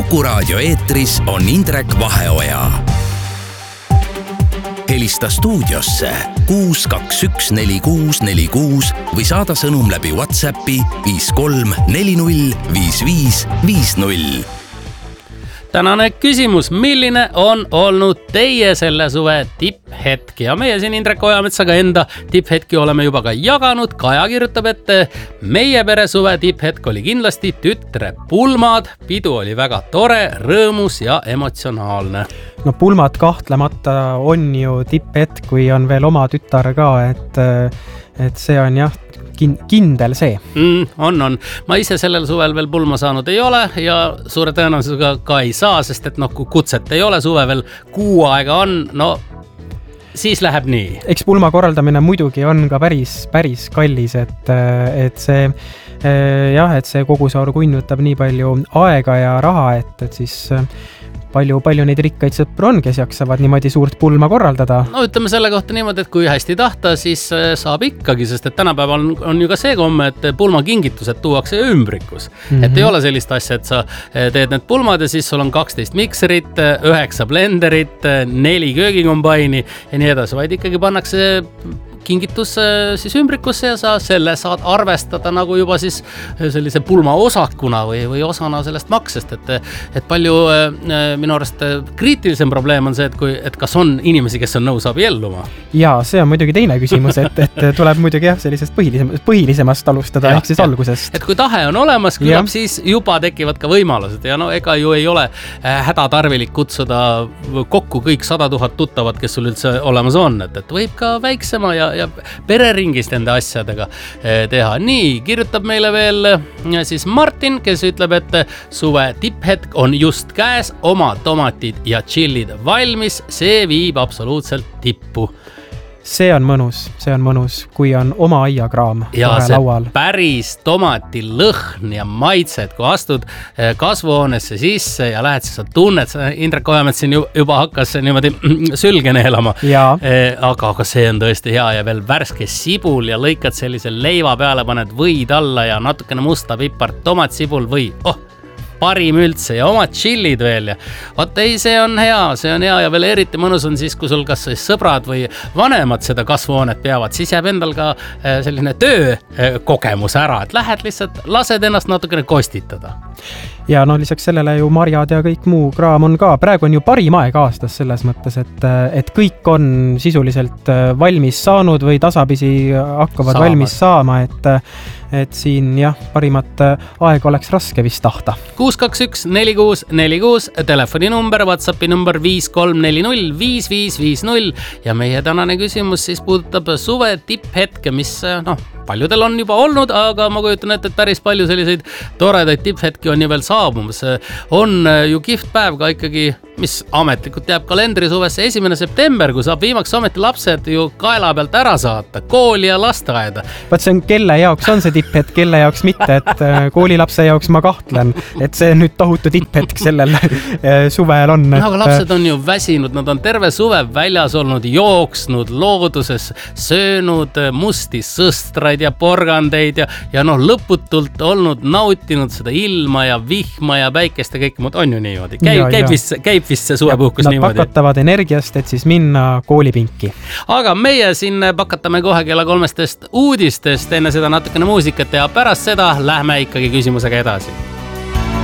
Kuku raadio eetris on Indrek Vaheoja. Helista stuudiosse 6214646 või saada sõnum läbi WhatsAppi 53405550. Tänane küsimus, milline on olnud teie selle suve tipphetk? Ja meie siin Indrek Ojametsaga enda tipphetki oleme juba ka jaganud. Kaja kirjutab, et meie pere suve tipphetk oli kindlasti tütre pulmad. Pidu oli väga tore, rõõmus ja emotsionaalne. No pulmad kahtlemata on ju tipphetk, kui on veel oma tütar ka, et see on jah, kindel see. On. Ma ise sellel suvel veel pulma saanud ei ole ja suure tõenäosusega ka ei saa, sest et kui kutset ei ole, suve veel 6 aega on, siis läheb nii. Eks pulma korraldamine muidugi on ka päris kallis, et see kogusaur kunjutab nii palju aega ja raha, et siis palju neid rikkaid sõpru on, kes jaksavad niimoodi suurt pulma korraldada. No ütleme selle kohta niimoodi, et kui hästi tahta, siis saab ikkagi, sest et tänapäeval on ju ka see komme, et pulmakingitused tuuakse ümbrikus. Et ei ole sellist asja, et sa teed need pulmad ja siis sul on 12 mikserit, 9 blenderit, 4 köögikombaini ja nii edasi, vaid ikkagi pannakse kingitus siis ümbrikusse ja sa selle saad arvestada nagu juba siis sellise pulma osakuna või osana sellest maksest, et palju minu arust kriitilisem probleem on see, et kas on inimesi, kes on nõus abielluma. Ja see on muidugi teine küsimus, et tuleb muidugi sellisest põhilisemast alustada, ehk siis algusest. Et kui tahe on olemas, küllap siis juba tekivad ka võimalused ja ega ju ei ole hädatarvilik kutsuda kokku kõik 100 000 tuttavat, kes sul üldse olemas on, et võib ka väiksema ja pereringist ende asjadega teha. Nii, kirjutab meile veel siis Martin, kes ütleb, et suve tipphetk on just käes, oma tomatid ja chillid valmis, see viib absoluutselt tippu. See on mõnus, kui on oma aiakraam ja see laual. Päris tomati lõhn ja maitsed, kui astud kasvuhoonesse sisse ja lähed, siis sa tunned, Indrek Ojamets siin juba hakkas niimoodi sülge neelama, aga see on tõesti hea ja veel värske sibul ja lõikad sellise leiva peale, paned võid alla ja natukene musta pipart, tomat, sibul või parim üldse ja omad chillid veel ja see on hea ja veel eriti mõnus on siis, kui sul kas sõbrad või vanemad seda kasvuhoonet peavad, siis jääb endal ka selline töökogemus ära, et lähed lihtsalt, lased ennast natukene kostitada. Ja lisaks sellele ju marjad ja kõik muu kraam on ka, praegu on ju parim aeg aastas selles mõttes, et kõik on sisuliselt valmis saanud või tasapisi hakkavad valmis saama, et siin parimat aeg oleks raske vist tahta. 6214646, telefoninumber, WhatsAppi number 53405550 ja meie tänane küsimus siis puudutab suve tipphetke, mis paljudel on juba olnud, aga ma kujutan ette, et päris palju selliseid toredaid tipphetki on ju veel saabumas. On ju kihvt päev ka ikkagi, mis ametlikult jääb kalendri suvesse 1. september, kui saab viimaks ometi lapsed ju kaela pealt ära saata, kooli ja lasteaeda. Vaat see on kelle jaoks on see tipphetk, kelle jaoks mitte, et koolilapse jaoks ma kahtlen, et see nüüd tohutu tipphetk sellel suvel on. Aga lapsed on ju väsinud, nad on terve suve väljas olnud, jooksnud, looduses söönud musti sõstraid ja porgandeid ja lõputult olnud nautinud seda ilma ja vihma ja päikest ja kõik muud on ju niimoodi. Käib vist see suvepuhkus niimoodi. Nad pakatavad energiast, et siis minna koolipinki. Aga meie siin pakatame kohe kella 3 uudistest, enne seda natukene muusikat ja pärast seda lähme ikkagi küsimusega edasi.